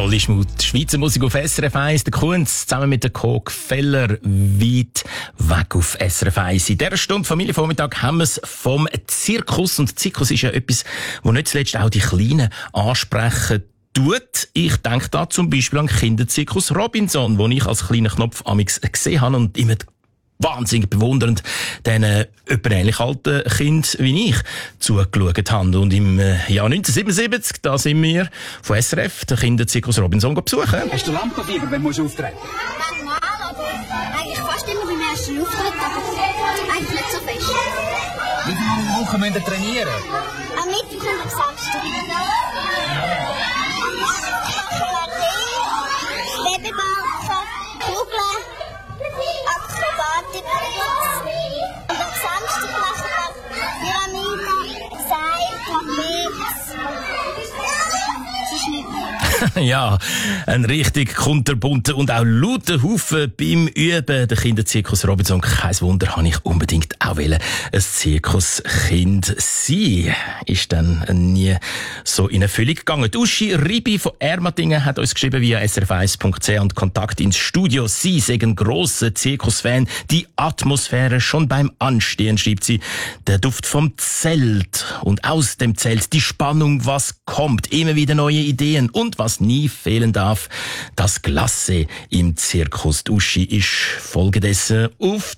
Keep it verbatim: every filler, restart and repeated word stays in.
Goldismut, Schweizer Musik auf S R F eins, der Kunz zusammen mit der Coke Feller, weit weg auf S R F eins. In dieser Stunde Familienvormittag haben wir es vom Zirkus. Und Zirkus ist ja etwas, wo nicht zuletzt auch die Kleinen ansprechen tut. Ich denke da zum Beispiel an den Kinderzirkus Robinson, den ich als kleiner Knopf amix gesehen habe und immer wahnsinnig bewundernd diesen äh, etwa ähnlich alten Kind wie ich zugeschaut haben. Und im äh, Jahr neunzehnhundertsiebenundsiebzig, da sind wir von S R F den Kinderzirkus Robinson besuchen. Hast du Lampenfieber, wenn du auftreten musst? Manchmal, aber eigentlich fast immer beim ersten Auftritt, aber eigentlich nicht so fest. Wie viele Wochen müsst ihr trainieren? Am Mittwoch und am Samstag. Schwebeball, Kugeln, Akrobatik. Und am Samstag machen wir Pyramiden, Seil, Trapez. Das ist nicht mehr. Ja, ein richtig kunterbunter und auch lauter Haufen beim Üben. Der Kinderzirkus Robinson, kein Wunder, habe ich unbedingt auch wollen, ein Zirkuskind sein. Ist dann nie so in Erfüllung gegangen. Die Uschi Ribi von Ermatingen hat uns geschrieben via s r f eins punkt c h und Kontakt ins Studio. Sie sind ein grosser Zirkusfan. Die Atmosphäre schon beim Anstehen, schreibt sie. Der Duft vom Zelt und aus dem Zelt die Spannung, was kommt. Immer wieder neue Ideen und was nie fehlen darf, das Glacé im Zirkus. Die Uschi ist folgedessen auf